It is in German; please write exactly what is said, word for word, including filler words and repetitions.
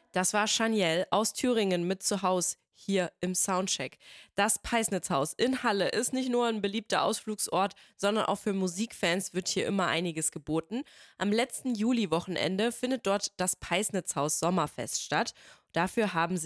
Das war Shaniel aus Thüringen mit zu Haus hier im Soundcheck. Das Peisnitzhaus in Halle ist nicht nur ein beliebter Ausflugsort, sondern auch für Musikfans wird hier immer einiges geboten. Am letzten Juliwochenende findet dort das Peisnitzhaus Sommerfest statt. Dafür haben